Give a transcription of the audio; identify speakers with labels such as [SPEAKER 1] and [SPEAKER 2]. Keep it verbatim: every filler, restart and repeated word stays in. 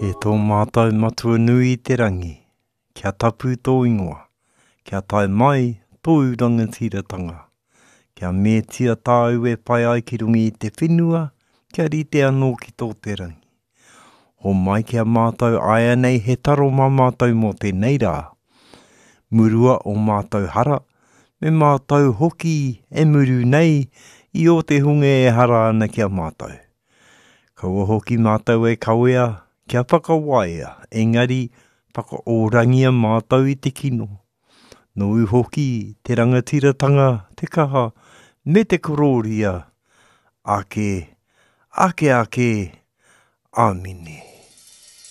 [SPEAKER 1] E tō mātou matua nui i te rangi, kia tapu tō ingoa, kia tae mai tō rangatiratanga, kia mētia tāu e pai ai ki rungi i te whenua, kia rite anō ki tō te rangi. Ho mai kia mātou aia nei he taro mā mātou mō tēnei rā. Murua o mātou hara, me mātou hoki e muru nei i o te hunga e hara ana kia mātou. Kaua hoki mātou e kawea, kia whakawaia, engari whakaorangia mātou i te kino. Nōu hoki te rangatiratanga, te kaha, me te kororia, ake, ake ake, āmine.